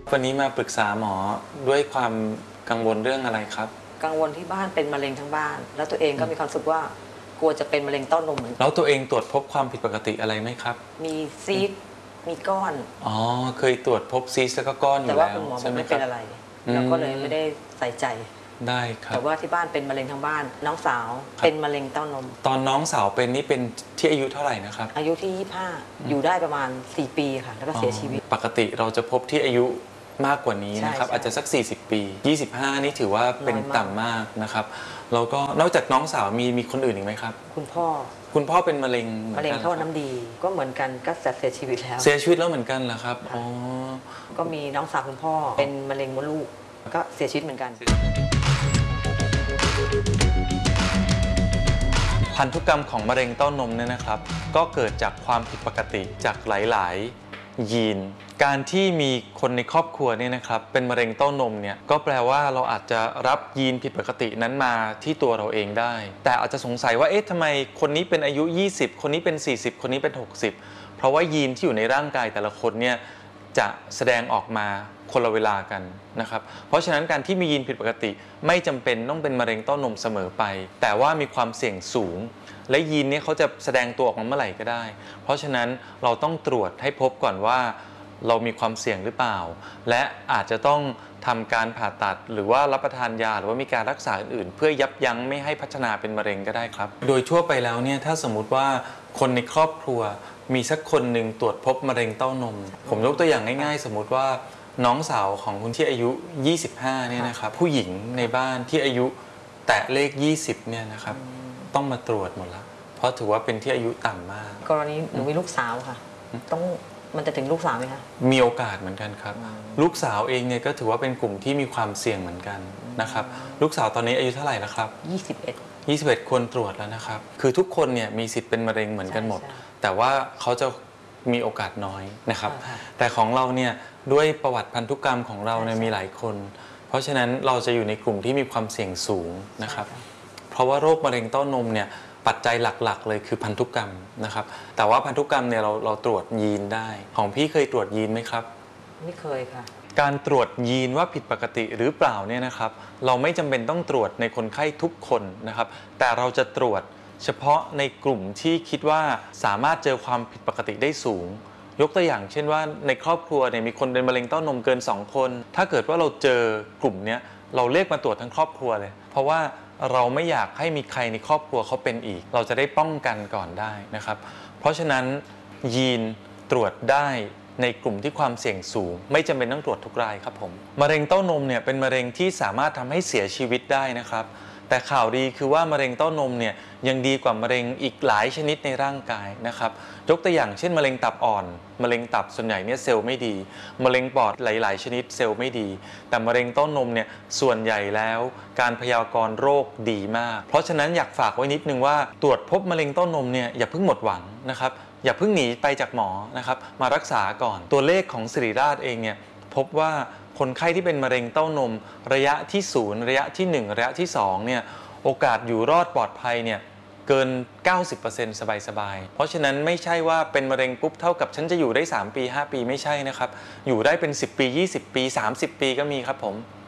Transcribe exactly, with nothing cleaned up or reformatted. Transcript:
วันนี้มาปรึกษาหมอด้วยความกังวลเรื่องอะไรครับกังวลที่บ้านเป็นมะเร็งทั้งบ้านแล้วตัวเองก็มีความรู้สึกว่ากลัวจะเป็นมะเร็งเต้านมเหมือนกันแล้วตัวเองตรวจพบความผิดปกติอะไรไหมครับมีซีสต์มีก้อนอ๋อเคยตรวจพบซีสต์แล้วก็ก้อนอยู่แล้วแต่ว่าคุณหมอบอกไม่เป็นอะไรเราก็เลยไม่ได้ใส่ใจได้ครับแต่ว่าที่บ้านเป็นมะเร็งทั้งบ้านน้องสาวเป็นมะเร็งเต้านมตอนน้องสาวเป็นนี่เป็นที่อายุเท่าไหร่นะครับอายุที่ยี่สิบห้าอยู่ได้ประมาณสี่ปีค่ะแล้วก็เสียชีวิตปกติเราจะพบที่อายุมากกว่านี้นะครับอาจจะสักสี่สิบปียี่สิบห้านี่ถือว่าเป็นต่ำมากนะครับแล้วก็นอกจากน้องสาวมีมีคนอื่นอีกไหมครับคุณพ่อคุณพ่อเป็นมะเร็งมะเร็งท่อน้ำดีก็เหมือนกันก็เสียชีวิตแล้วเสียชีวิตแล้วเหมือนกันเหรอครับอ๋อก็มีน้องสาวคุณพ่อเป็นมะเร็งมดลูกก็เสียชีวิตเหมือนกันพันธุกรรมของมะเร็งเต้านมเนี่ยนะครับก็เกิดจากความผิดปกติจากหลายๆยีนการที่มีคนในครอบครัวเนี่ยนะครับเป็นมะเร็งเต้านมเนี่ยก็แปลว่าเราอาจจะรับยีนผิดปกตินั้นมาที่ตัวเราเองได้แต่อาจจะสงสัยว่าเอ๊ะทำไมคนนี้เป็นอายุยี่สิบคนนี้เป็นสี่สิบคนนี้เป็นหกสิบเพราะว่ายีนที่อยู่ในร่างกายแต่ละคนเนี่ยจะแสดงออกมาคนละเวลากันนะครับเพราะฉะนั้นการที่มียีนผิดปกติไม่จำเป็นต้องเป็นมะเร็งเต้านมเสมอไปแต่ว่ามีความเสี่ยงสูงและยีนนี้เขาจะแสดงตัวออกมาเมื่อไหร่ก็ได้เพราะฉะนั้นเราต้องตรวจให้พบก่อนว่าเรามีความเสี่ยงหรือเปล่าและอาจจะต้องทำการผ่าตัดหรือว่ารับประทานยาหรือว่ามีการรักษาอื่นๆเพื่อยับยั้งไม่ให้พัฒนาเป็นมะเร็งก็ได้ครับโดยทั่วไปแล้วเนี่ยถ้าสมมุติว่าคนในครอบครัวมีสักคนหนึ่งตรวจพบมะเร็งเต้านมผมยกตัวอย่างง่ายๆสมมุติว่าน้องสาวของคุณที่อายุยี่สิบห้าเนี่ยนะครับผู้หญิงในบ้านที่อายุแตะเลขยี่สิบเนี่ยนะครับต้องมาตรวจหมดแล้วเพราะถือว่าเป็นที่อายุต่ำมากกรณีหนูมีลูกสาวค่ะต้องมันจะถึงลูกสาวไหมคะมีโอกาสเหมือนกันครับลูกสาวเองเนี่ยก็ถือว่าเป็นกลุ่มที่มีความเสี่ยงเหมือนกันนะครับลูกสาวตอนนี้อายุเท่าไหร่แล้วครับยี่สิบเอ็ดยี่สิบเอ็ดควรตรวจแล้วนะครับคือทุกคนเนี่ยมีสิทธิ์เป็นมะเร็งเหมือนกันหมดแต่ว่าเขาจะมีโอกาสน้อยนะครับแต่ของเราเนี่ยด้วยประวัติพันธุกรรมของเราเนี่ยมีหลายคนเพราะฉะนั้นเราจะอยู่ในกลุ่มที่มีความเสี่ยงสูงนะครับเพราะว่าโรคมะเร็งเต้านมเนี่ยปัจจัยหลักๆเลยคือพันธุกรรมนะครับแต่ว่าพันธุกรรมเนี่ยเราเราตรวจยีนได้ของพี่เคยตรวจยีนไหมครับไม่เคยค่ะการตรวจยีนว่าผิดปกติหรือเปล่าเนี่ยนะครับเราไม่จำเป็นต้องตรวจในคนไข้ทุกคนนะครับแต่เราจะตรวจเฉพาะในกลุ่มที่คิดว่าสามารถเจอความผิดปกติได้สูงยกตัวอย่างเช่นว่าในครอบครัวเนี่ยมีคนเป็นมะเร็งเต้านมเกินสองคนถ้าเกิดว่าเราเจอกลุ่มนี้เราเรียกมาตรวจทั้งครอบครัวเลยเพราะว่าเราไม่อยากให้มีใครในครอบครัวเขาเป็นอีกเราจะได้ป้องกันก่อนได้นะครับเพราะฉะนั้นยีนตรวจได้ในกลุ่มที่ความเสี่ยงสูงไม่จำเป็นต้องตรวจทุกรายครับผมมะเร็งเต้านมเนี่ยเป็นมะเร็งที่สามารถทำให้เสียชีวิตได้นะครับแต่ข่าวดีคือว่ามะเร็งเต้านมเนี่ยยังดีกว่ามะเร็งอีกหลายชนิดในร่างกายนะครับยกตัวอย่างเช่นมะเร็งตับอ่อนมะเร็งตับส่วนใหญ่เนี่ยเซลล์ไม่ดีมะเร็งปอดหลายๆชนิดเซลล์ไม่ดีแต่มะเร็งเต้านมเนี่ยส่วนใหญ่แล้วการพยากรณ์โรคดีมากเพราะฉะนั้นอยากฝากไว้นิดนึงว่าตรวจพบมะเร็งเต้านมเนี่ยอย่าเพิ่งหมดหวังนะครับอย่าเพิ่งหนีไปจากหมอนะครับมารักษาก่อนตัวเลขของศิริราชเองเนี่ยพบว่าคนไข้ที่เป็นมะเร็งเต้านมระยะที่ศูนย์ระยะที่หนึ่งระยะที่สองเนี่ยโอกาสอยู่รอดปลอดภัยเนี่ยเกิน เก้าสิบเปอร์เซ็นต์ สบายๆเพราะฉะนั้นไม่ใช่ว่าเป็นมะเร็งปุ๊บเท่ากับฉันจะอยู่ได้สามปีห้าปีไม่ใช่นะครับอยู่ได้เป็นสิบปียี่สิบปีสามสิบปีก็มีครับผม